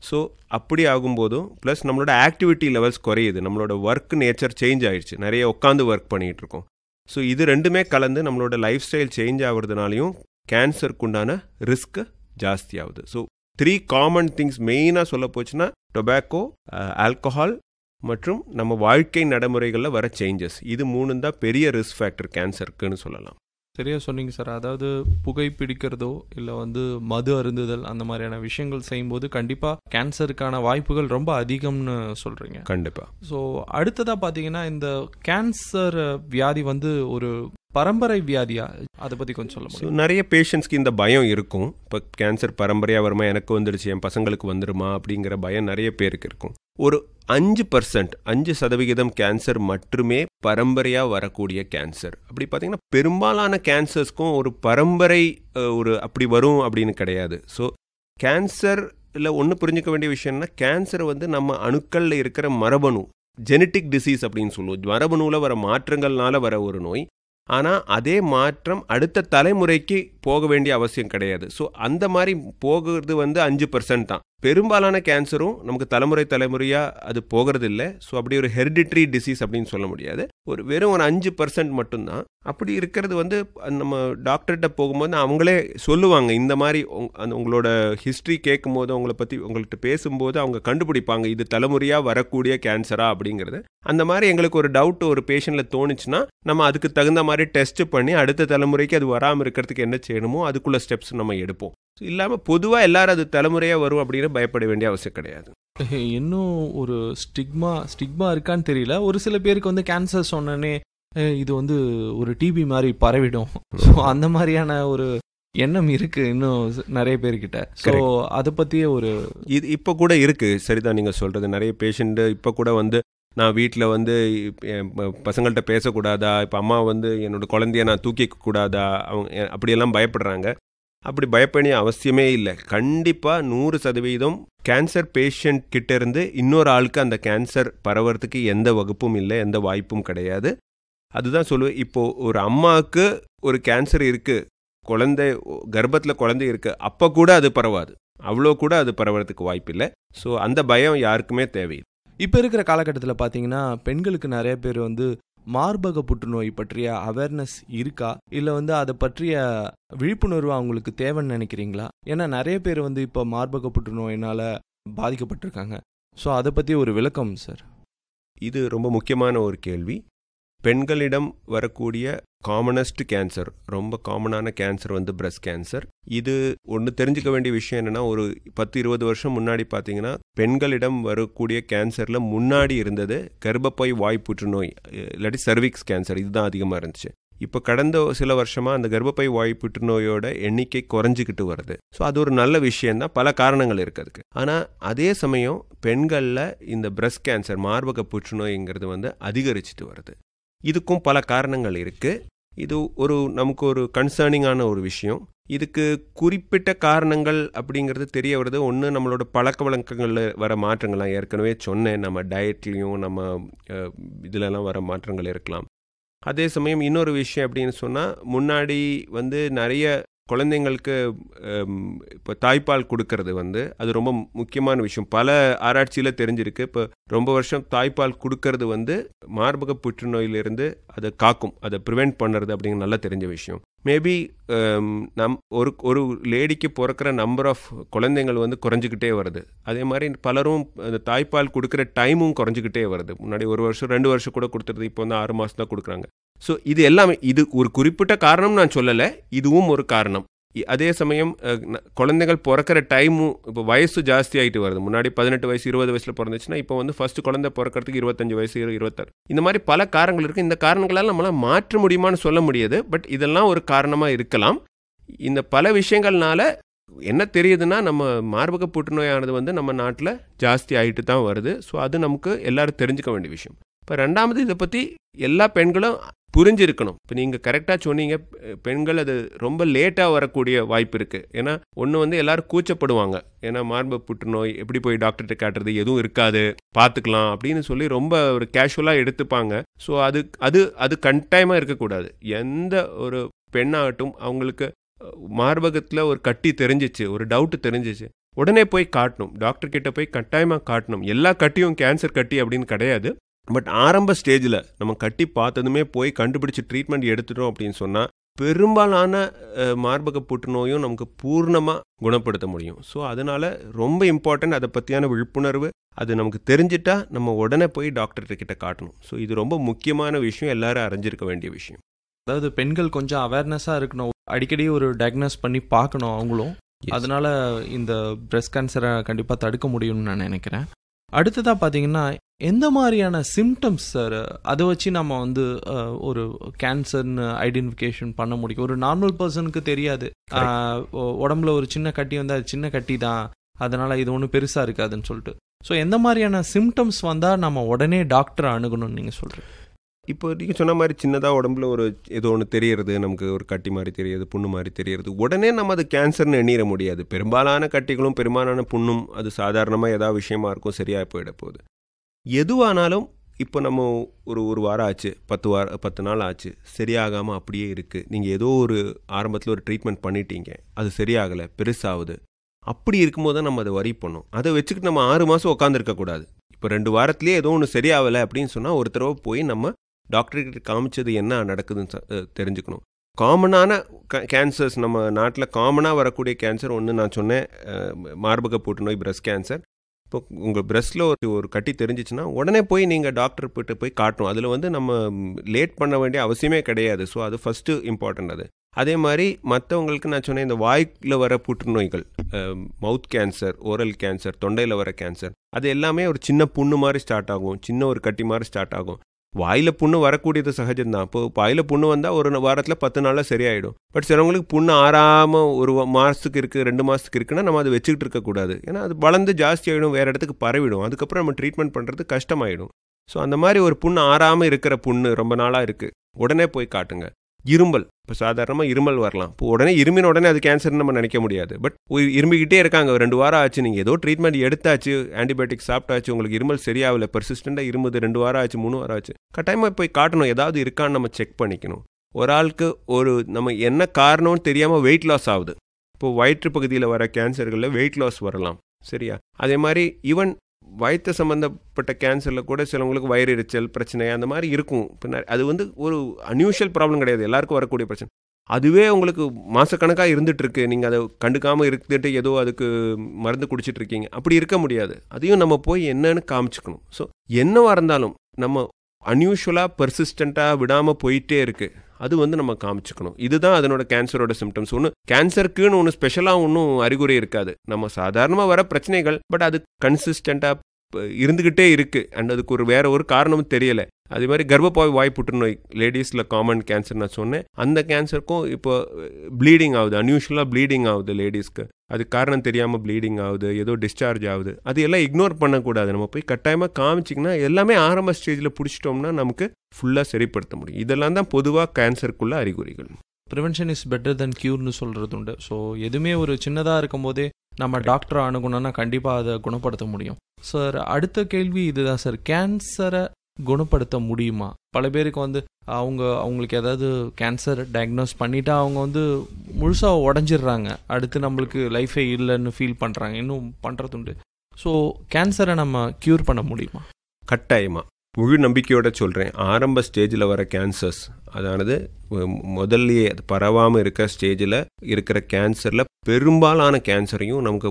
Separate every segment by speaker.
Speaker 1: So அப்படி ஆகும்போதும் plus நம்மளோட activity levels குறையுது, நம்மளோட ஒர்க் நேச்சர் சேஞ்ச் ஆயிடுச்சு, நிறைய உட்காந்து ஒர்க் பண்ணிகிட்ருக்கோம். ஸோ இது ரெண்டுமே கலந்து நம்மளோட லைஃப் ஸ்டைல் சேஞ்ச் ஆகுறதுனாலையும் கேன்சருக்கு உண்டான ரிஸ்க்கு ஜாஸ்தி ஆகுது. ஸோ 3 காமன் திங்ஸ் மெயினாக சொல்ல போச்சுன்னா டொபாக்கோ, ஆல்கஹால் மற்றும் நம்ம வாழ்க்கை நடைமுறைகளில் வர சேஞ்சஸ், இது 3 தான் பெரிய ரிஸ்க் ஃபேக்டர் கேன்சருக்குன்னு சொல்லலாம்.
Speaker 2: சரியாக சொன்னீங்க சார். அதாவது புகைப்பிடிக்கிறதோ இல்லை மது அருந்துதல் அந்த மாதிரியான விஷயங்கள் செய்யும்போது கண்டிப்பாக கேன்சருக்கான வாய்ப்புகள் ரொம்ப அதிகம்னு சொல்கிறீங்க.
Speaker 1: கண்டிப்பாக.
Speaker 2: ஸோ அடுத்ததாக பார்த்தீங்கன்னா இந்த கேன்சர் வியாதி ஒரு பரம்பரை வியாதியா, அதை பற்றி கொஞ்சம் சொல்ல முடியும்?
Speaker 1: நிறைய பேஷண்ட்ஸ்க்கு இந்த பயம் இருக்கும். இப்போ கேன்சர் பரம்பரையாக வருமா, எனக்கு வந்துடுச்சு என் பசங்களுக்கு வந்துடுமா அப்படிங்கிற பயம் நிறைய பேருக்கு இருக்கும். ஒரு 5% கேன்சர் மட்டுமே பரம்பரையாக வரக்கூடிய கேன்சர். அப்படி பார்த்தீங்கன்னா பெரும்பாலான கேன்சர்ஸ்க்கும் ஒரு பரம்பரை அப்படி வரும் அப்படின்னு கிடையாது. ஸோ கேன்சரில் ஒன்று புரிஞ்சுக்க வேண்டிய விஷயம்னா, கேன்சர் நம்ம அணுக்களில் இருக்கிற மரபணு, ஜெனட்டிக் டிசீஸ் அப்படின்னு சொல்லுவோம், மரபணுவில் வர மாற்றங்கள்னால வர ஒரு நோய். ஆனால் அதே மாற்றம் அடுத்த தலைமுறைக்கு போக வேண்டிய அவசியம் கிடையாது. ஸோ அந்த மாதிரி போகிறது 5% தான். பெரும்பாலான கேன்சரும் நமக்கு தலைமுறையாக அது போகிறது இல்லை. ஸோ அப்படி ஒரு ஹெரிடிட்ரி டிசீஸ் அப்படின்னு சொல்ல முடியாது. வெறும் ஒரு 5% மட்டும்தான். அப்படி இருக்கிறது நம்ம டாக்டர்கிட்ட போகும்போது அவங்களே சொல்லுவாங்க, இந்த மாதிரி உங்களோட ஹிஸ்ட்ரி கேட்கும்போது, உங்களை பற்றி உங்கள்கிட்ட பேசும்போது அவங்க கண்டுபிடிப்பாங்க இது தலைமுறையாக வரக்கூடிய கேன்சரா அப்படிங்கிறது. அந்த மாதிரி எங்களுக்கு ஒரு டவுட் ஒரு பேஷண்ட்டில் தோணுச்சுன்னா நம்ம அதுக்கு தகுந்த மாதிரி டெஸ்ட் பண்ணி அடுத்த தலைமுறைக்கு அது வராமல் இருக்கிறதுக்கு என்ன செய்யணுமோ அதுக்குள்ள ஸ்டெப்ஸ் நம்ம எடுப்போம். இல்லாமல் பொதுவாக எல்லாரும் அது தலைமுறையாக வரும் அப்படின்னு பயப்பட வேண்டிய அவசியம் கிடையாது.
Speaker 2: இன்னும் ஒரு ஸ்டிக்மா இருக்கான்னு தெரியல. ஒரு சில பேருக்கு கேன்சர் சொன்னே இது ஒரு டிபி மாதிரி பரவிடும். ஸோ அந்த மாதிரியான ஒரு எண்ணம் இருக்கு இன்னும் நிறைய பேர்கிட்ட. ஸோ அதை பற்றியே
Speaker 1: இது இப்போ கூட இருக்கு. சரிதான் நீங்கள் சொல்கிறது. நிறைய பேஷண்ட்டு இப்போ கூட நான் வீட்டில் பசங்கள்கிட்ட பேசக்கூடாதா, இப்போ அம்மா என்னோட குழந்தைய நான் தூக்கிக்க கூடாதா, அவங்க அப்படியெல்லாம் பயப்படுறாங்க. அப்படி பயப்பட அவசியமே இல்லை. கண்டிப்பாக 100% கேன்சர் பேஷண்ட் கிட்ட இருந்து இன்னொரு ஆளுக்கு அந்த கேன்சர் பரவறதுக்கு எந்த வகுப்பும் இல்லை, எந்த வாய்ப்பும் கிடையாது. அதுதான் சொல்லுவேன். இப்போது ஒரு அம்மாவுக்கு ஒரு கேன்சர் இருக்குது, கர்ப்பத்தில் குழந்தை இருக்குது, அப்போ கூட அது பரவாது, அவ்வளோ கூட அது பரவறதுக்கு வாய்ப்பு இல்லை. ஸோ அந்த பயம் யாருக்குமே தேவையில்லை.
Speaker 2: இப்போ இருக்கிற காலகட்டத்தில் பார்த்தீங்கன்னா பெண்களுக்கு நிறைய பேர் மார்பக புற்றுநோய் பற்றிய அவேர்னஸ் இருக்கா, இல்லை அதை பற்றிய விழிப்புணர்வு அவங்களுக்கு தேவைன்னு நினைக்கிறீங்களா? ஏன்னா நிறைய பேர் இப்போ மார்பக புற்றுநோயினால் பாதிக்கப்பட்டிருக்காங்க. ஸோ அதை பற்றி ஒரு விளக்கம் சார்.
Speaker 1: இது ரொம்ப முக்கியமான ஒரு கேள்வி. பெண்களிடம் வரக்கூடிய காமனஸ்ட் கேன்சர், ரொம்ப காமனான கேன்சர் பிரஸ்ட் கேன்சர். இது ஒன்று தெரிஞ்சுக்க வேண்டிய விஷயம் என்னென்னா, ஒரு 10-20 வருஷம் முன்னாடி பார்த்தீங்கன்னா பெண்களிடம் வரக்கூடிய கேன்சரில் முன்னாடி இருந்தது கர்ப்பப்பை வாய் புற்றுநோய், இல்லாட்டி சர்விக்ஸ் கேன்சர், இதுதான் அதிகமாக இருந்துச்சு. இப்போ கடந்த சில வருஷமாக அந்த கர்ப்பப்பை வாய் புற்றுநோயோட எண்ணிக்கை குறைஞ்சிக்கிட்டு வருது. ஸோ அது ஒரு நல்ல விஷயந்தான், பல காரணங்கள் இருக்குது அதுக்கு. ஆனால் அதே சமயம் பெண்களில் இந்த பிரஸ்ட் கேன்சர், மார்பக புற்றுநோய்ங்கிறது அதிகரிச்சுட்டு வருது. இதுக்கும் பல காரணங்கள் இருக்குது. இது நமக்கு ஒரு கன்சர்னிங்கான ஒரு விஷயம். இதுக்கு குறிப்பிட்ட காரணங்கள் அப்படிங்கிறது தெரிய வருது. ஒன்று, நம்மளோட பழக்க வழக்கங்களில் வர மாற்றங்கள்லாம் ஏற்கனவே சொன்னேன். நம்ம டயட்லேயும் நம்ம இதிலெல்லாம் வர மாற்றங்கள் இருக்கலாம். அதே சமயம் இன்னொரு விஷயம் அப்படின்னு சொன்னால், முன்னாடி நிறைய குழந்தைங்களுக்கு இப்போ தாய்ப்பால் கொடுக்கறது அது ரொம்ப முக்கியமான விஷயம். பல ஆராய்ச்சியில் தெரிஞ்சிருக்கு. இப்போ ரொம்ப வருஷம் தாய்ப்பால் கொடுக்கறது மார்பக புற்றுநோயிலிருந்து அதை காக்கும், அதை ப்ரிவெண்ட் பண்ணுறது அப்படிங்கிற நல்லா தெரிஞ்ச விஷயம். மேபி ஒரு லேடிக்கு பிறக்கிற நம்பர் ஆஃப் குழந்தைங்கள் குறைஞ்சிக்கிட்டே வருது. அதே மாதிரி பலரும் அந்த தாய்ப்பால் கொடுக்குற டைமும் குறைஞ்சிக்கிட்டே வருது. முன்னாடி 1 வருஷம் 2 வருஷம் கூட கொடுத்துறது, இப்போ 6 மாதம் தான் கொடுக்குறாங்க. ஸோ இது எல்லாமே, இது ஒரு குறிப்பிட்ட காரணம் நான் சொல்லலை, இதுவும் ஒரு காரணம். அதே சமயம் குழந்தைகள் பிறக்கிற டைமும் இப்போ வயசு ஜாஸ்தி ஆகிட்டு வருது. முன்னாடி 18 வயசு 20 வயசில் பிறந்துச்சுன்னா இப்போ ஃபர்ஸ்ட் குழந்தை பிறக்கிறதுக்கு 25 வயசு 26. இந்த மாதிரி பல காரணங்கள் இருக்குது. இந்த காரணங்களால் நம்மளால் மாற்ற முடியுமான்னு சொல்ல முடியாது. பட் இதெல்லாம் ஒரு காரணமாக இருக்கலாம். இந்த பல விஷயங்கள்னால என்ன தெரியுதுன்னா, நம்ம மார்பக புற்றுநோயானது நம்ம நாட்டில் ஜாஸ்தி ஆகிட்டு தான் வருது. ஸோ அது நமக்கு எல்லாரும் தெரிஞ்சுக்க வேண்டிய விஷயம். இப்போ ரெண்டாவது, இதை பற்றி எல்லா பெண்களும் புரிஞ்சிருக்கணும். இப்போ நீங்கள் கரெக்டாக சொன்னீங்க, பெண்கள் அது ரொம்ப லேட்டாக வரக்கூடிய வாய்ப்பு இருக்குது. ஏன்னா ஒன்று எல்லாரும் கூச்சப்படுவாங்க. ஏன்னா மார்பக புற்றுநோய் எப்படி போய் டாக்டர்கிட்ட காட்டுறது, எதுவும் இருக்காது பார்த்துக்கலாம் அப்படின்னு சொல்லி ரொம்ப ஒரு கேஷுவலாக எடுத்துப்பாங்க. ஸோ அது கட்டாயமாக இருக்கக்கூடாது. எந்த ஒரு பெண்ணாகட்டும், அவங்களுக்கு மார்பகத்தில் ஒரு கட்டி தெரிஞ்சிச்சு, ஒரு டவுட்டு தெரிஞ்சிச்சு, உடனே போய் காட்டணும். டாக்டர் கிட்ட போய் கட்டாயமாக காட்டணும். எல்லா கட்டியும் கேன்சர் கட்டி அப்படின்னு கிடையாது. பட் ஆரம்ப ஸ்டேஜில் நம்ம கட்டி பார்த்ததுமே போய் கண்டுபிடிச்சி ட்ரீட்மெண்ட் எடுத்துட்டோம் அப்படின்னு சொன்னால் பெரும்பாலான மார்பக புற்றுநோயும் நமக்கு பூர்ணமாக குணப்படுத்த முடியும். ஸோ அதனால் ரொம்ப இம்பார்ட்டன்ட் அதை பற்றியான விழிப்புணர்வு. அது நமக்கு தெரிஞ்சிட்டா நம்ம உடனே போய் டாக்டர்கிட்ட காட்டணும். ஸோ இது ரொம்ப முக்கியமான விஷயம், எல்லாரும் அறிஞ்சிருக்க வேண்டிய விஷயம்.
Speaker 2: அதாவது பெண்கள் கொஞ்சம் அவேர்னஸாக இருக்கணும், அடிக்கடி ஒரு டயக்னோஸ் பண்ணி பார்க்கணும் அவங்களும். அதனால இந்த பிரெஸ்ட் கேன்சரை கண்டிப்பாக தடுக்க முடியும்னு நான் நினைக்கிறேன். அடுத்ததாக பார்த்தீங்கன்னா எந்த மாதிரியான சிம்டம்ஸ் சார் அதை வச்சு நம்ம வந்து ஒரு கேன்சர்னு ஐடென்டிஃபிகேஷன் பண்ண முடியும்? ஒரு நார்மல் பர்சனுக்கு தெரியாது, உடம்புல ஒரு சின்ன கட்டி வந்து அது சின்ன கட்டி தான், அதனால் இது ஒன்றும் பெருசாக இருக்காதுன்னு சொல்லிட்டு. ஸோ எந்த மாதிரியான சிம்டம்ஸ் வந்தால் நம்ம உடனே டாக்டரை அணுகணும்னு நீங்கள் சொல்கிறீங்க?
Speaker 1: இப்போ நீங்கள் சொன்ன மாதிரி சின்னதாக உடம்புல ஒரு ஏதோ ஒன்று தெரியறது, நமக்கு ஒரு கட்டி மாதிரி தெரியுது, புண்ணு மாதிரி தெரியறது, உடனே நம்ம அது கேன்சர்னு எண்ணிட முடியாது. பெரும்பாலான கட்டிகளும் பெரும்பாலான புண்ணும் அது சாதாரணமாக ஏதாவது விஷயமா இருக்கும், சரியாக போயிட போகுது. எதுவானாலும் இப்போ நம்ம ஒரு வாரம் ஆச்சு, 10 நாள் ஆச்சு, சரியாகாமல் அப்படியே இருக்குது. நீங்கள் ஏதோ ஒரு ஆரம்பத்தில் ஒரு ட்ரீட்மெண்ட் பண்ணிட்டீங்க, அது சரியாகலை, பெருசாகுது. அப்படி இருக்கும்போது தான் நம்ம அதை வரி பண்ணோம். அதை வச்சுக்கிட்டு நம்ம 6 மாதம் உட்காந்துருக்கக்கூடாது. இப்போ 2 வாரத்துலேயே ஏதோ ஒன்று சரியாகலை அப்படின்னு சொன்னால் ஒரு தடவை போய் நம்ம டாக்டர்கிட்ட காமிச்சது என்ன நடக்குதுன்னு தெரிஞ்சுக்கணும். காமனான கேன்சர்ஸ் நம்ம நாட்டில் காமனாக வரக்கூடிய கேன்சர் ஒன்று நான் சொன்னேன், மார்பக புற்றுநோய், பிரெஸ்ட் கேன்சர். இப்போ உங்கள் பிரெஸ்ட்டில் ஒரு கட்டி தெரிஞ்சிச்சுன்னா உடனே போய் நீங்கள் டாக்டர் கிட்ட போய் காட்டணும். அதில் வந்து நம்ம லேட் பண்ண வேண்டிய அவசியமே கிடையாது. ஸோ அது ஃபஸ்ட்டு இம்பார்ட்டன்ட். அது அதே மாதிரி மற்றவங்களுக்கு நான் சொன்னேன், இந்த வாய்க்கில் வர புற்றுநோய்கள், மவுத் கேன்சர், ஓரல் கேன்சர், தொண்டையில் வர கேன்சர், அது எல்லாமே ஒரு சின்ன புண்ணு மாதிரி ஸ்டார்ட் ஆகும், சின்ன ஒரு கட்டி மாதிரி ஸ்டார்ட் ஆகும். வாயில் புண்ணு வரக்கூடியது சகஜம்தான். இப்போ வாயில் புண்ணு வந்தால் ஒரு வாரத்தில் 10 நாளில் சரியாயிடும். பட் சிலவங்களுக்கு புண்ணு ஆறாமல் ஒரு மாதத்துக்கு இருக்குது, 2 மாதத்துக்கு இருக்குன்னா நம்ம அதை வச்சுக்கிட்டு இருக்கக்கூடாது. ஏன்னா அது வளர்ந்து ஜாஸ்தி ஆகிடும், வேறு இடத்துக்கு பரவிடும். அதுக்கப்புறம் நம்ம ட்ரீட்மெண்ட் பண்ணுறது கஷ்டமாயிடும். ஸோ அந்த மாதிரி ஒரு புண்ணு ஆறாமல் இருக்கிற புண்ணு ரொம்ப நாளாக இருக்குது, உடனே போய் காட்டுங்க. இருமல், இப்போ சாதாரணமாக இருமல் வரலாம். இப்போ உடனே இருமின உடனே அது கேன்சர்னு நம்ம நினைக்க முடியாது. பட் இருமிக்கிட்டே இருக்காங்க, 2 வாரம் ஆச்சு, நீங்கள் ஏதோ ட்ரீட்மெண்ட் எடுத்தாச்சு, ஆன்டிபயோட்டிக் சாப்பிட்டாச்சு, உங்களுக்கு இருமல் சரியாகலை, பெர்சிஸ்டண்டாக இருமுது, 2 வாரம் ஆச்சு, 3 வாரம் ஆச்சு, கட்டாயமாக போய் காட்டணும். ஏதாவது இருக்கான்னு நம்ம செக் பண்ணிக்கணும். ஒரு ஆளுக்கு நம்ம என்ன காரணம்னு தெரியாமல் வெயிட் லாஸ் ஆகுது. இப்போது வயிற்று பகுதியில் வர கேன்சர்களில் வெயிட் லாஸ் வரலாம், சரியா? அதே மாதிரி ஈவன் வயிற்று சம்மந்தப்பட்ட கேன்சரில் கூட சிலவங்களுக்கு வயிறு எரிச்சல் பிரச்சனை அந்த மாதிரி இருக்கும். அது வந்து ஒரு அன்யூஷுவல் ப்ராப்ளம் கிடையாது, எல்லாருக்கும் வரக்கூடிய பிரச்சனை. அதுவே உங்களுக்கு மாதக்கணக்காக இருந்துகிட்ருக்கு, நீங்கள் அதை கண்டுக்காமல் இருந்துட்டு ஏதோ அதுக்கு மருந்து குடிச்சிட்ருக்கீங்க, அப்படி இருக்க முடியாது. அதையும் நம்ம போய் என்னன்னு காமிச்சிக்கணும். ஸோ என்னவாக இருந்தாலும் நம்ம அன்யூஷுவலாக பெர்சிஸ்டண்ட்டாக விடாமல் போயிட்டே இருக்குது, அது வந்து நம்ம காமிச்சிக்கணும். இதுதான் அதனோட கேன்சரோட சிம்டம்ஸ். ஒன்று கேன்சருக்குன்னு ஒன்று ஸ்பெஷலாக ஒன்றும் அறிகுறி இருக்காது. நம்ம சாதாரணமாக வர பிரச்சனைகள், பட் அது கன்சிஸ்டண்ட்டாக இருந்துக்கிட்டே இருக்குது. அண்ட் அதுக்கு வேற ஒரு காரணமும் தெரியலை. அதே மாதிரி கர்ப்பப்பை வாய் புற்றுநோய், லேடிஸில் காமன் கேன்சர் நான் சொன்னேன், அந்த கேன்சருக்கும் இப்போ ப்ளீடிங் ஆகுது, அன்யூஷுவலாக ப்ளீடிங் ஆகுது லேடிஸ்க்கு. அது காரணம் தெரியாமல் ப்ளீடிங் ஆகுது, ஏதோ டிஸ்சார்ஜ் ஆகுது. அது எல்லாம் இக்னோர் பண்ணக்கூடாது. நம்ம போய் கட்டாயமாக காமிச்சிங்கன்னா எல்லாமே ஆரம்ப ஸ்டேஜில் பிடிச்சிட்டோம்னா நமக்கு ஃபுல்லாக சரிப்படுத்த முடியும். இதெல்லாம் தான் பொதுவாக கேன்சருக்குள்ள அறிகுறிகள்.
Speaker 2: ப்ரிவென்ஷன் இஸ் பெட்டர் தென் க்யூர்னு சொல்கிறது உண்டு. ஸோ எதுவுமே ஒரு சின்னதாக இருக்கும் போதே நம்ம டாக்டரை அணுகணும்னா கண்டிப்பாக அதை குணப்படுத்த முடியும். சார் அடுத்த கேள்வி இதுதான் சார், கேன்சரை குணப்படுத்த முடியுமா? பல பேருக்கு வந்து அவங்களுக்கு ஏதாவது கேன்சர் டயக்னோஸ் பண்ணிட்டா அவங்க வந்து முழுசாக உடஞ்சிடுறாங்க, அடுத்து நம்மளுக்கு லைஃபே இல்லைன்னு ஃபீல் பண்ணுறாங்க, இன்னும் பண்ணுறதுண்டு. ஸோ கேன்சரை நம்ம க்யூர் பண்ண முடியுமா?
Speaker 1: கட்டாயமாக, முழு நம்பிக்கையோட சொல்கிறேன். ஆரம்ப ஸ்டேஜில் வர கேன்சர்ஸ், அதானது முதல்லையே அது பரவாமல் இருக்கிற ஸ்டேஜில் இருக்கிற கேன்சரில் பெரும்பாலான கேன்சரையும் நமக்கு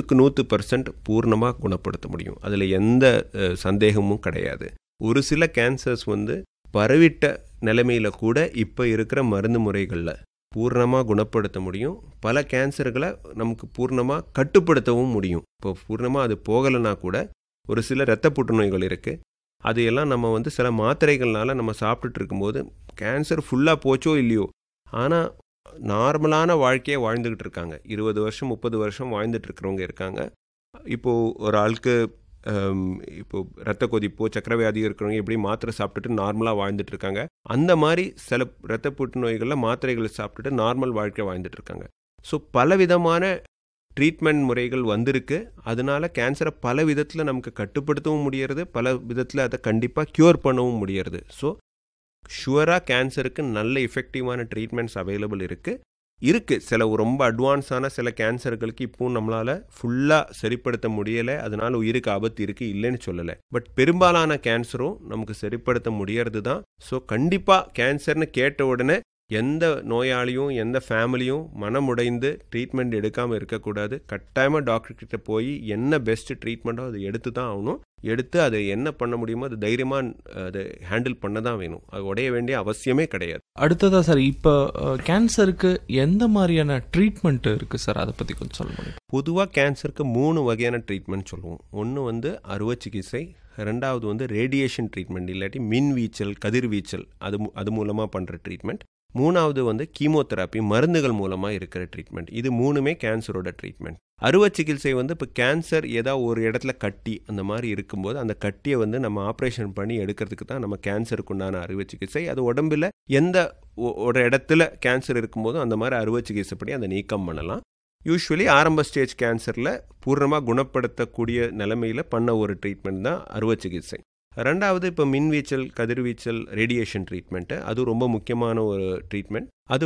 Speaker 1: 100% பூர்ணமாக குணப்படுத்த முடியும். அதில் எந்த சந்தேகமும் கிடையாது. ஒரு சில கேன்சர்ஸ் வந்து பரவிட்ட நிலைமையில் கூட இப்போ இருக்கிற மருந்து முறைகளில் பூர்ணமாக குணப்படுத்த முடியும். பல கேன்சர்களை நமக்கு பூர்ணமாக கட்டுப்படுத்தவும் முடியும். இப்போ பூர்ணமாக அது போகலைன்னா கூட ஒரு சில இரத்த புற்றுநோய்கள் இருக்குது. அதையெல்லாம் நம்ம வந்து சில மாத்திரைகள்னால நம்ம சாப்பிட்டுட்டு இருக்கும்போது கேன்சர் ஃபுல்லாக போச்சோ இல்லையோ, ஆனால் நார்மலான வாழ்க்கையை வாழ்ந்துக்கிட்டு இருக்காங்க. 20 வருஷம் 30 வருஷம் வாழ்ந்துட்டு இருக்கிறவங்க இருக்காங்க. இப்போது ஒரு ஆளுக்கு இப்போது ரத்த கொதிப்போ சக்கரவியாதி இருக்கிறவங்க எப்படி மாத்திரை சாப்பிட்டுட்டு நார்மலாக வாழ்ந்துட்டு இருக்காங்க. அந்த மாதிரி சில இரத்த புற்றுநோய்களில் மாத்திரைகளை சாப்பிட்டுட்டு நார்மல் வாழ்க்கை வாழ்ந்துட்டு இருக்காங்க. ஸோ பலவிதமான ட்ரீட்மெண்ட் முறைகள் வந்திருக்கு. அதனால கேன்சரை பல விதத்தில் நமக்கு கட்டுப்படுத்தவும் முடியறது, பல விதத்தில் அதை கண்டிப்பாக க்யூர் பண்ணவும் முடியறது. ஸோ ஷுவராக கேன்சருக்கு நல்ல எஃபெக்டிவான ட்ரீட்மெண்ட்ஸ் அவைலபிள் இருக்குது. இருக்குது. சில ரொம்ப அட்வான்ஸான சில கேன்சர்களுக்கு இப்போவும் நம்மளால் ஃபுல்லாக சரிப்படுத்த முடியலை, அதனால் உயிருக்கு ஆபத்து இருக்குது, இல்லைன்னு சொல்லலை. பட் பெரும்பாலான கேன்சரும் நமக்கு சரிப்படுத்த முடியறது தான். ஸோ கண்டிப்பாக கேன்சர்னு கேட்ட உடனே எந்த நோயாளியும் எந்த ஃபேமிலியும் மனமுடைந்து ட்ரீட்மெண்ட் எடுக்காமல் இருக்கக்கூடாது. கட்டாயமாக டாக்டர்கிட்ட போய் என்ன பெஸ்ட் ட்ரீட்மெண்ட்டோ அதை எடுத்து தான் ஆகணும். எடுத்து அதை என்ன பண்ண முடியுமோ அது தைரியமாக அதை ஹேண்டில் பண்ண தான் வேணும். அது உடைய வேண்டிய அவசியமே கிடையாது.
Speaker 2: அடுத்ததா சார், இப்போ கேன்சருக்கு எந்த மாதிரியான ட்ரீட்மெண்ட் இருக்குது சார், அதை பற்றி கொஞ்சம் சொல்ல முடியும்?
Speaker 1: பொதுவாக கேன்சருக்கு 3 வகையான ட்ரீட்மெண்ட் சொல்லுவோம். ஒன்று அறுவை சிகிச்சை, ரெண்டாவது ரேடியேஷன் ட்ரீட்மெண்ட், இல்லாட்டி மின்வீச்சல் கதிர்வீச்சல் அது மூலமாக பண்ணுற ட்ரீட்மெண்ட். மூணாவது கீமோதெராப்பி மருந்துகள் மூலமாக இருக்கிற ட்ரீட்மெண்ட். இது 3மே கேன்சரோட ட்ரீட்மெண்ட். அறுவை சிகிச்சை இப்போ கேன்சர் ஏதாவது ஒரு இடத்துல கட்டி அந்த மாதிரி இருக்கும்போது அந்த கட்டியை நம்ம ஆப்ரேஷன் பண்ணி எடுக்கிறதுக்கு தான் நம்ம கேன்சருக்கு உண்டான அறுவை சிகிச்சை. அது உடம்பில் எந்த ஒரு இடத்துல கேன்சர் இருக்கும்போதும் அந்த மாதிரி அறுவை சிகிச்சை பண்ணி அதை நீக்கம் பண்ணலாம். யூஸ்வலி ஆரம்ப ஸ்டேஜ் கேன்சரில் பூர்ணமாக குணப்படுத்தக்கூடிய நிலைமையில் பண்ண ஒரு ட்ரீட்மெண்ட் தான் அறுவை சிகிச்சை. ரெண்டாவது இப்போ மின்வீச்சல் கதிர்வீச்சல் ரேடியேஷன் ட்ரீட்மெண்ட்டு, அது ரொம்ப முக்கியமான ஒரு ட்ரீட்மெண்ட். அது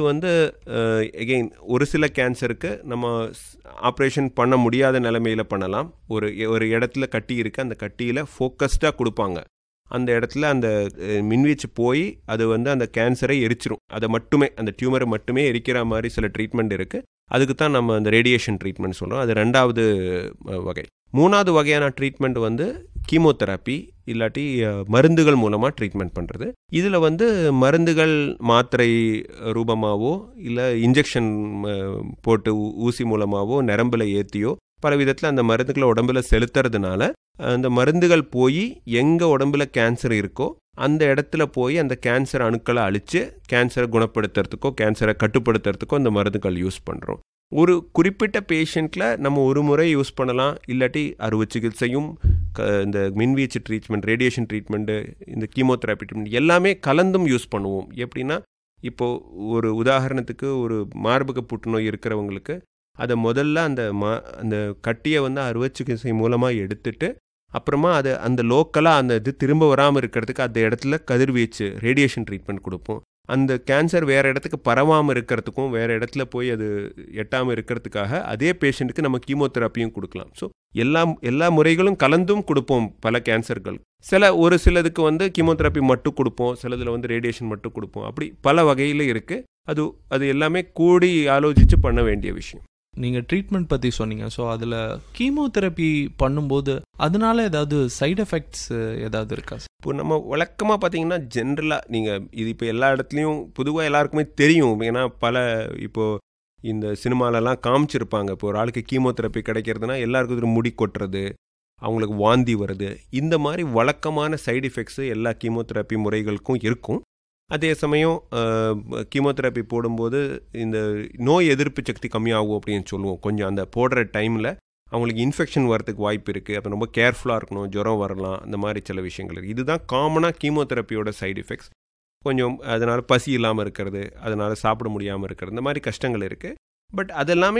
Speaker 1: எகெயின் ஒரு சில கேன்சருக்கு நம்ம ஆப்ரேஷன் பண்ண முடியாத நிலைமையில் பண்ணலாம். ஒரு இடத்துல கட்டி இருக்குது, அந்த கட்டியில் ஃபோக்கஸ்டாக கொடுப்பாங்க. அந்த இடத்துல அந்த மின்வீச்சு போய் அது அந்த கேன்சரை எரிச்சிரும். அதை மட்டுமே அந்த டியூமரை மட்டுமே எரிக்கிற மாதிரி சில ட்ரீட்மெண்ட் இருக்குது. அதுக்கு தான் நம்ம அந்த ரேடியேஷன் ட்ரீட்மெண்ட் சொல்கிறோம். அது ரெண்டாவது வகை. மூணாவது வகையான ட்ரீட்மெண்ட் கீமோதெராப்பி இல்லாட்டி மருந்துகள் மூலமாக ட்ரீட்மெண்ட் பண்ணுறது. இதில் மருந்துகள் மாத்திரை ரூபமாகவோ இல்லை இன்ஜெக்ஷன் போட்டு ஊசி மூலமாகவோ நரம்பில் ஏற்றியோ பல விதத்தில் அந்த மருந்துகளை உடம்பில் செலுத்துறதுனால அந்த மருந்துகள் போய் எங்கே உடம்பில் கேன்சர் இருக்கோ அந்த இடத்துல போய் அந்த கேன்சர் அணுக்களை அழித்து கேன்சரை குணப்படுத்துறதுக்கோ கேன்சரை கட்டுப்படுத்துறதுக்கோ அந்த மருந்துகள் யூஸ் பண்ணுறோம். ஒரு குறிப்பிட்ட பேஷண்ட்டில் நம்ம ஒரு முறை யூஸ் பண்ணலாம், இல்லாட்டி அறுவை சிகிச்சையும் இந்த மின்வீச்சு ட்ரீட்மெண்ட் ரேடியேஷன் ட்ரீட்மெண்ட்டு இந்த கீமோதெராப்பி ட்ரீட்மெண்ட் எல்லாமே கலந்தும் யூஸ் பண்ணுவோம். எப்படின்னா இப்போது ஒரு உதாரணத்துக்கு ஒரு மார்பக புற்றுநோய் இருக்கிறவங்களுக்கு அதை முதல்ல அந்த கட்டியை அறுவை சிகிச்சை மூலமாக எடுத்துட்டு அப்புறமா அது அந்த லோக்கலாக அந்த இது திரும்ப வராமல் இருக்கிறதுக்கு அந்த இடத்துல கதிர்வீச்சு ரேடியேஷன் ட்ரீட்மெண்ட் கொடுப்போம். அந்த கேன்சர் வேறு இடத்துக்கு பரவாமல் இருக்கிறதுக்கும் வேறு இடத்துல போய் அது எட்டாமல் இருக்கிறதுக்காக அதே பேஷண்ட்டுக்கு நம்ம கீமோதெராப்பியும் கொடுக்கலாம். ஸோ எல்லா முறைகளும் கலந்தும் கொடுப்போம் பல கேன்சர்கள். ஒரு சிலதுக்கு கீமோதெராப்பி மட்டும் கொடுப்போம், சிலதில் ரேடியேஷன் மட்டும் கொடுப்போம். அப்படி பல வகையில் இருக்குது. அது எல்லாமே கூடி ஆலோசித்து பண்ண வேண்டிய விஷயம்.
Speaker 2: நீங்கள் ட்ரீட்மெண்ட் பற்றி சொன்னீங்க. ஸோ அதில் கீமோதெரப்பி பண்ணும்போது அதனால ஏதாவது சைடு எஃபெக்ட்ஸ் ஏதாவது இருக்கா?
Speaker 1: இப்போ நம்ம வழக்கமாக பார்த்தீங்கன்னா ஜென்ரலாக நீங்கள் இது இப்போ எல்லா இடத்துலையும் பொதுவாக எல்லாருக்குமே தெரியும். ஏன்னா இப்போது இந்த சினிமாலெல்லாம் காமிச்சிருப்பாங்க. இப்போ ஒரு ஆளுக்கு கீமோதெரப்பி கிடைக்கிறதுனா எல்லாருக்கும் முடி கொட்டுறது, அவங்களுக்கு வாந்தி வருது, இந்த மாதிரி வழக்கமான சைடு எஃபெக்ட்ஸு எல்லா கீமோதெரப்பி முறைகளுக்கும் இருக்கும். அதே சமயம் கீமோதெராப்பி போடும்போது இந்த நோய் எதிர்ப்பு சக்தி கம்மியாகும் அப்படின்னு சொல்லுவோம். கொஞ்சம் அந்த போடுற டைமில் அவங்களுக்கு இன்ஃபெக்ஷன் வரதுக்கு வாய்ப்பு இருக்குது. அப்போ ரொம்ப கேர்ஃபுல்லாக இருக்கணும், ஜுரம் வரலாம், அந்த மாதிரி சில விஷயங்கள் இருக்குது. இதுதான் காமனாக கீமோதெராப்பியோட சைடு எஃபெக்ட்ஸ். கொஞ்சம் அதனால் பசி இல்லாமல் இருக்கிறது, அதனால் சாப்பிட முடியாமல் இருக்கிறது, இந்த மாதிரி கஷ்டங்கள் இருக்குது. பட் அதெல்லாமே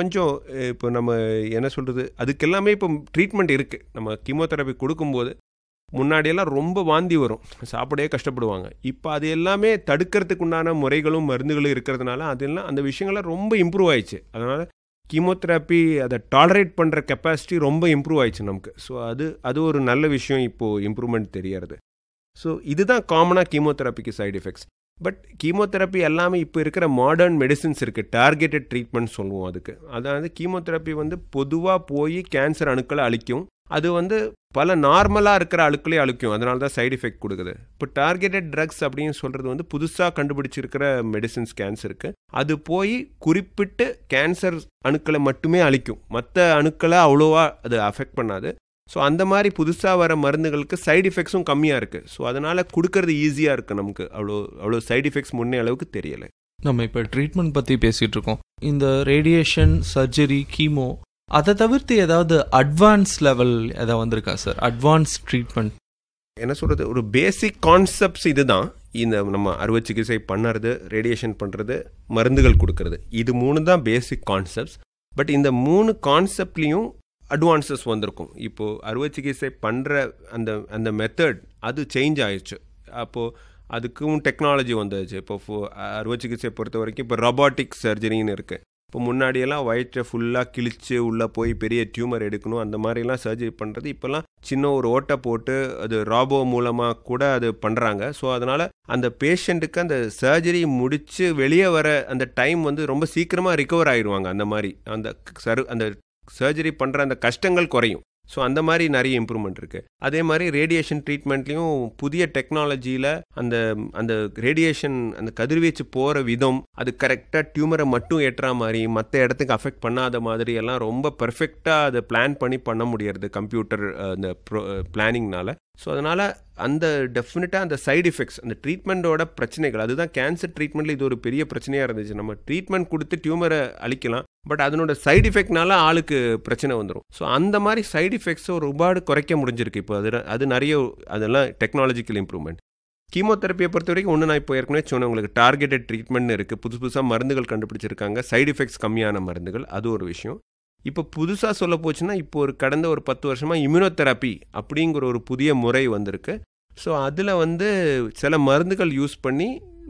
Speaker 1: இப்போ நம்ம என்ன சொல்கிறது, அதுக்கெல்லாமே இப்போ ட்ரீட்மெண்ட் இருக்குது. நம்ம கீமோதெராப்பி கொடுக்கும்போது முன்னாடியெல்லாம் ரொம்ப வாந்தி வரும், சாப்பிடவே கஷ்டப்படுவாங்க. இப்போ அது எல்லாமே தடுக்கிறதுக்கு உண்டான முறைகளும் மருந்துகளும் இருக்கிறதுனால அதெல்லாம் அந்த விஷயங்கள்லாம் ரொம்ப இம்ப்ரூவ் ஆயிடுச்சு. அதனால் கீமோதெராப்பி அதை டாலரேட் பண்ணுற கெப்பாசிட்டி ரொம்ப இம்ப்ரூவ் ஆயிடுச்சு நமக்கு. ஸோ அது ஒரு நல்ல விஷயம், இப்போது இம்ப்ரூவ்மெண்ட் தெரியறது. ஸோ இதுதான் காமனாக கீமோதெராப்பிக்கு சைடு எஃபெக்ட்ஸ். பட் கீமோதெராப்பி எல்லாமே இப்போ இருக்கிற மாடர்ன் மெடிசின்ஸ் இருக்குது, டார்கெட்டட் ட்ரீட்மெண்ட் சொல்லுவோம் அதுக்கு. அதாவது கீமோதெராப்பி பொதுவாக போய் கேன்சர் அணுக்களை அழிக்கும். அது பல நார்மலாக இருக்கிற அணுக்களே அழிக்கும். அதனால தான் சைடு எஃபெக்ட் கொடுக்குது. இப்போ டார்கெட்டட் ட்ரக்ஸ் அப்படின்னு சொல்கிறது புதுசாக கண்டுபிடிச்சிருக்கிற மெடிசின்ஸ் கேன்சருக்கு. அது போய் குறிப்பிட்டு கேன்சர் அணுக்களை மட்டுமே அழிக்கும், மற்ற அணுக்களை அவ்வளோவா அது அஃபெக்ட் பண்ணாது. ஸோ அந்த மாதிரி புதுசாக வர மருந்துகளுக்கு சைடு எஃபெக்ட்ஸும் கம்மியாக இருக்குது. ஸோ அதனால் கொடுக்கறது ஈஸியாக இருக்குது நமக்கு. அவ்வளோ சைடு எஃபெக்ட்ஸ் முன்னே அளவுக்கு தெரியலை.
Speaker 2: நம்ம இப்போ ட்ரீட்மெண்ட் பற்றி பேசிகிட்டு இருக்கோம். இந்த ரேடியேஷன் சர்ஜரி கீமோ அதை தவிர்த்து ஏதாவது அட்வான்ஸ் லெவல் எதாவது வந்திருக்கா சார்? அட்வான்ஸ் ட்ரீட்மெண்ட்
Speaker 1: என்ன சொல்கிறது, ஒரு பேசிக் கான்செப்ட்ஸ் இதுதான். இந்த நம்ம அறுவை சிகிச்சை பண்ணுறது, ரேடியேஷன் பண்ணுறது, மருந்துகள் கொடுக்கறது, இது 3 தான் பேசிக் கான்செப்ட்ஸ். பட் இந்த 3 கான்செப்ட்லேயும் அட்வான்சஸ் வந்திருக்கும். இப்போது அறுவை சிகிச்சை பண்ணுற அந்த மெத்தட் அது சேஞ்ச் ஆயிடுச்சு. அப்போது அதுக்கும் டெக்னாலஜி வந்துச்சு. இப்போ அறுவை சிகிச்சை பொறுத்த வரைக்கும் இப்போ ரொபாட்டிக் சர்ஜரின்னு இருக்குது. இப்போ முன்னாடியெல்லாம் வயிற்றை ஃபுல்லாக கிழிச்சு உள்ளே போய் பெரிய டியூமர் எடுக்கணும், அந்த மாதிரிலாம் சர்ஜரி பண்ணுறது இப்போல்லாம் சின்ன ஒரு ஓட்டை போட்டு அது ராபோ மூலமாக கூட அது பண்ணுறாங்க. ஸோ அதனால் அந்த பேஷண்ட்டுக்கு அந்த சர்ஜரி முடித்து வெளியே வர அந்த டைம் வந்து ரொம்ப சீக்கிரமாக ரிகவர் ஆகிடுவாங்க. அந்த மாதிரி அந்த சர்ஜரி பண்ணுற அந்த கஷ்டங்கள் குறையும். ஸோ அந்த மாதிரி நிறைய இம்ப்ரூவ்மெண்ட் இருக்குது. அதே மாதிரி ரேடியேஷன் ட்ரீட்மெண்ட்லேயும் புதிய டெக்னாலஜியில் அந்த அந்த ரேடியேஷன் அந்த கதிர்வீச்சு போகிற விதம் அது கரெக்டாக டியூமரை மட்டும் ஏற்றுற மாதிரி மற்ற இடத்துக்கு அஃபெக்ட் பண்ணாத மாதிரி எல்லாம் ரொம்ப பர்ஃபெக்டாக அதை பிளான் பண்ண முடியறது கம்ப்யூட்டர் அந்த பிளானிங்னால. ஸோ அதனால் அந்த டெஃபினட்டாக அந்த சைடு எஃபெக்ட்ஸ் அந்த ட்ரீட்மெண்ட்டோட பிரச்சனைகள், அதுதான் கேன்சர் ட்ரீட்மெண்ட்டில் இது ஒரு பெரிய பிரச்சனையாக இருந்துச்சு. நம்ம ட்ரீட்மெண்ட் கொடுத்து டியூமரை அழிக்கலாம், பட் அதனோட சைடு எஃபெக்ட்னால ஆளுக்கு பிரச்சனை வந்துடும். ஸோ அந்த மாதிரி சைடு எஃபெக்ட்ஸை ஒரு ரூபாடு குறைக்க முடிஞ்சிருக்கு. இப்போ அது நிறைய அதெல்லாம் டெக்னாலஜிக்கல் இம்ப்ரூவ்மெண்ட். கீமோதெரப்பியை பொறுத்த வரைக்கும் நான் இப்போ ஏற்கனவே சொன்னேன் உங்களுக்கு, டார்கெட்டட் ட்ரீட்மெண்ட்னு இருக்குது. புதுசாக மருந்துகள் கண்டுபிடிச்சிருக்காங்க, சைடு எஃபெக்ட்ஸ் கம்மியான மருந்துகள், அது ஒரு விஷயம். இப்போ புதுசாக சொல்ல போச்சுன்னா இப்போ கடந்த ஒரு 10 வருஷமாக இம்யூனோதெரப்பி அப்படிங்கிற ஒரு புதிய முறை வந்திருக்கு. ஸோ அதில் வந்து சில மருந்துகள் யூஸ் பண்ணி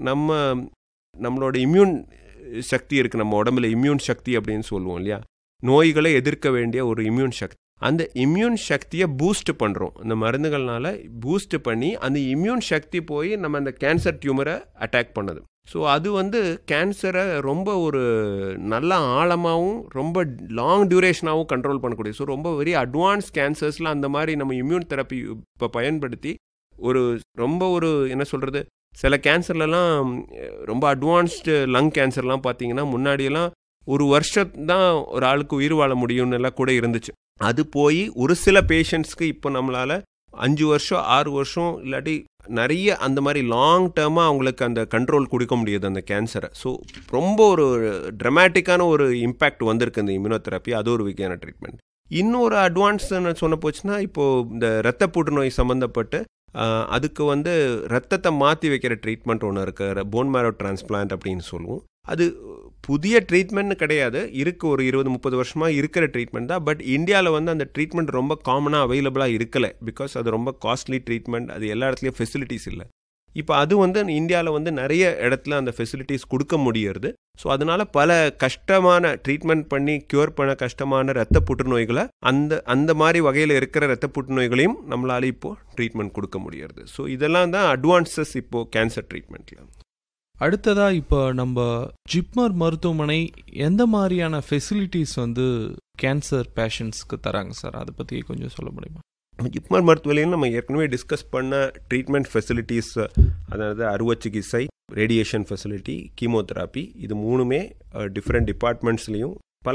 Speaker 1: நம்மளோட இம்யூன் சக்தி இருக்குது, நம்ம உடம்புல இம்யூன் சக்தி அப்படின்னு சொல்லுவோம் இல்லையா, நோய்களை எதிர்க்க வேண்டிய ஒரு இம்யூன் சக்தி, அந்த இம்யூன் சக்தியை பூஸ்ட் பண்ணுறோம். இந்த மருந்துகள்னால பூஸ்ட் பண்ணி அந்த இம்யூன் சக்தி போய் நம்ம அந்த கேன்சர் டியூமரை அட்டாக் பண்ணுது. ஸோ அது வந்து கேன்சரை ரொம்ப ஒரு நல்ல ஆழமாகவும் ரொம்ப லாங் டியூரேஷனாகவும் கண்ட்ரோல் பண்ணக்கூடிய, ஸோ ரொம்ப வெரி அட்வான்ஸ் கேன்சர்ஸில் அந்த மாதிரி நம்ம இம்யூன் தெரப்பி இப்போ பயன்படுத்தி ரொம்ப என்ன சொல்கிறது, சில கேன்சர்லலாம் ரொம்ப அட்வான்ஸ்டு லங் கேன்சர்லாம் பார்த்தீங்கன்னா முன்னாடியெல்லாம் ஒரு வருஷம்தான் ஒரு ஆளுக்கு உயிர் வாழ முடியும்னு எல்லாம் கூட இருந்துச்சு. அது போய் ஒரு சில பேஷண்ட்ஸ்க்கு இப்போ நம்மளால் 5 வருஷம் 6 வருஷம் இல்லாட்டி நிறைய அந்த மாதிரி லாங் டேர்மாக அவங்களுக்கு அந்த கண்ட்ரோல் கொடுக்க முடியுது அந்த கேன்சரை. ஸோ ரொம்ப ஒரு ட்ரமேட்டிக்கான ஒரு இம்பேக்ட் வந்திருக்கு இந்த இம்யூனோதெரப்பி. அது ஒரு வகையான ட்ரீட்மெண்ட். இன்னொரு அட்வான்ஸ் சொன்ன போச்சுன்னா இப்போது இந்த இரத்த புற்றுநோய் சம்மந்தப்பட்டு அதுக்கு வந்து ரத்தத்தை மாற்றி வைக்கிற ட்ரீட்மெண்ட் ஒன்று இருக்குது, போன் மேரோ டிரான்ஸ்பிளான்ட் அப்படின்னு சொல்லுவோம். அது புதிய ட்ரீட்மெண்ட்னு கிடையாது, இருக்குது ஒரு 20-30 வருஷமாக இருக்கிற ட்ரீட்மெண்ட் தான். பட் இந்தியாவில் வந்து அந்த ட்ரீட்மெண்ட் ரொம்ப காமனாக அவைலபிளாக இருக்கலை, பிகாஸ் அது ரொம்ப காஸ்ட்லி ட்ரீட்மெண்ட், அது எல்லா இடத்துலையும் ஃபெசிலிட்டிஸ் இல்லை. இப்போ அது வந்து இந்தியாவில் வந்து நிறைய இடத்துல அந்த ஃபெசிலிட்டிஸ் கொடுக்க முடியறது. ஸோ அதனால் பல கஷ்டமான ட்ரீட்மெண்ட் பண்ணி க்யூர் பண்ண கஷ்டமான இரத்த புற்றுநோய்களை அந்த மாதிரி வகையில் இருக்கிற இரத்த புற்றுநோய்களையும் நம்மளால் இப்போது ட்ரீட்மெண்ட் கொடுக்க முடியறது. ஸோ இதெல்லாம் தான் அட்வான்சஸ் இப்போது கேன்சர் ட்ரீட்மெண்ட்டில்.
Speaker 2: அடுத்ததா இப்போ நம்ம ஜிப்மர் மருத்துவமனை எந்த மாதிரியான ஃபெசிலிட்டிஸ் வந்து கேன்சர் பேஷண்ட்ஸ்க்கு தராங்க சார், அதை பற்றி கொஞ்சம் சொல்ல முடியுமா?
Speaker 1: ஜிப்மர் மருத்துவமனையில் நம்ம ஏற்கனவே டிஸ்கஸ் பண்ண ட்ரீட்மெண்ட் ஃபெசிலிட்டிஸ், அதாவது அறுவை சிகிச்சை, ரேடியேஷன் ஃபெசிலிட்டி, கீமோதெராப்பி, இது மூணுமே டிஃப்ரெண்ட் டிபார்ட்மெண்ட்ஸ்லேயும்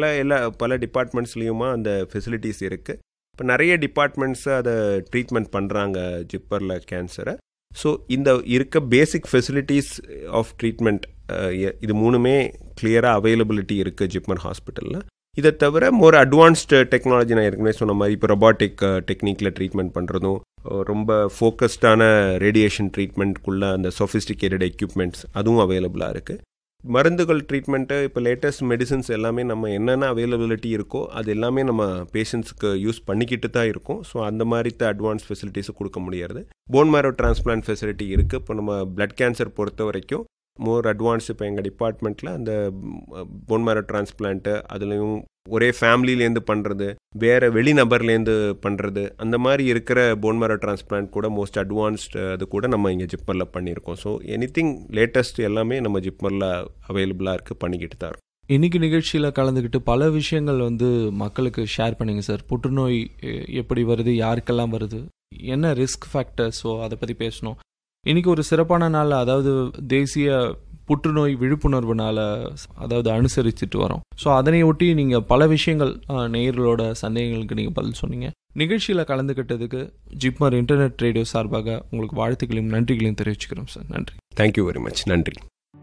Speaker 1: பல டிபார்ட்மெண்ட்ஸ்லேயுமா அந்த ஃபெசிலிட்டிஸ் இருக்குது. இப்போ நிறைய டிபார்ட்மெண்ட்ஸை அதை ட்ரீட்மெண்ட் பண்ணுறாங்க ஜிப்பரில் கேன்சரை. ஸோ இந்த இருக்க பேசிக் ஃபெசிலிட்டிஸ் ஆஃப் ட்ரீட்மெண்ட் இது மூணுமே கிளியராக அவைலபிலிட்டி இருக்குது ஜிப்மர் ஹாஸ்பிட்டலில். இதை தவிர மோர் அட்வான்ஸ்டு டெக்னாலஜி, நான் ஏற்கனவே சொன்ன மாதிரி இப்போ ரொபாட்டிக் டெக்னிக்கில் ட்ரீட்மெண்ட் பண்ணுறதும், ரொம்ப ஃபோக்கஸ்டான ரேடியேஷன் ட்ரீட்மெண்ட்குள்ளே அந்த சொஃபிஸ்டிகேட்டட் எக்யூப்மெண்ட்ஸ் அதுவும் அவைலபிளாக இருக்குது. மருந்துகள் ட்ரீட்மெண்ட்டு இப்போ லேட்டஸ்ட் மெடிசன்ஸ் எல்லாமே நம்ம என்னென்ன அவைலபிலிட்டி இருக்கோ அது எல்லாமே நம்ம பேஷண்ட்ஸுக்கு யூஸ் பண்ணிக்கிட்டு தான் இருக்கும். ஸோ அந்த மாதிரி தான் அட்வான்ஸ் ஃபெசிலிட்டிஸை கொடுக்க முடியாது. போன் மேரோ டிரான்ஸ்பிளான்ட் ஃபெசிலிட்டி இருக்குது. இப்போ நம்ம பிளட் கேன்சர் பொறுத்த வரைக்கும் மோர் அட்வான்ஸ் இப்போ எங்கள் டிபார்ட்மெண்ட்டில் அந்த போன் மேரோ டிரான்ஸ்பிளான்ட்டு, அதுலேயும் ஒரே ஃபேமிலியிலேருந்து பண்ணுறது, வேறு வெளிநபர்லேருந்து பண்ணுறது, அந்த மாதிரி இருக்கிற போன் மேரோ டிரான்ஸ்பிளான்ட் கூட மோஸ்ட் அட்வான்ஸ்டு அது கூட நம்ம இங்கே ஜிப்மரில் பண்ணியிருக்கோம். ஸோ எனிதிங் லேட்டஸ்ட் எல்லாமே நம்ம ஜிப்மரில் அவைலபிளாக இருக்குது, பண்ணிக்கிட்டு தான் இருக்கும்.
Speaker 2: இன்னைக்கு நிகழ்ச்சியில் கலந்துக்கிட்டு பல விஷயங்கள் வந்து மக்களுக்கு ஷேர் பண்ணிங்க சார். புற்றுநோய் எப்படி வருது, யாருக்கெல்லாம் வருது, என்ன ரிஸ்க் ஃபேக்டர்ஸோ அதை பற்றி பேசணும். இன்னைக்கு ஒரு சிறப்பான நாள், அதாவது தேசிய புற்றுநோய் விழிப்புணர்வு நாளை அதாவது அனுசரிச்சுட்டு வரோம். ஸோ அதனை ஒட்டி நீங்கள் பல விஷயங்கள் நேயர்களோட சந்தேகங்களுக்கு நீங்கள் பதில் சொன்னீங்க. நிகழ்ச்சியில் கலந்துக்கிட்டதுக்கு ஜிப்மர் இன்டர்நெட் ரேடியோ சார்பாக உங்களுக்கு வாழ்த்துக்களையும் நன்றிகளையும் தெரிவிச்சுக்கிறோம் சார். நன்றி.
Speaker 1: Thank you very much. நன்றி.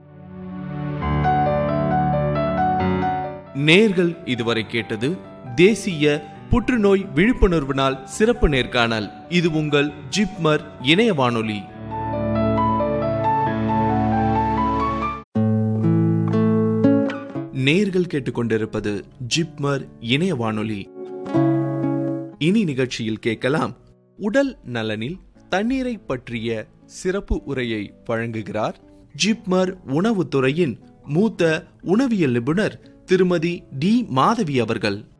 Speaker 2: நேயர்கள் இதுவரை கேட்டது தேசிய புற்றுநோய் விழிப்புணர்வு நாள் சிறப்பு நேர்காணல். இது உங்கள் ஜிப்மர் இணைய வானொலி. நேயர்கள் கேட்டுக்கொண்டிருப்பது ஜிப்மர் இணைய வானொலி. இனி நிகழ்ச்சியில் கேட்கலாம், உடல் நலனில் தண்ணீரை பற்றிய சிறப்பு உரையை வழங்குகிறார் ஜிப்மர் உணவுத்துறையின் மூத்த உணவியல் நிபுணர் திருமதி டி மாதவி அவர்கள்.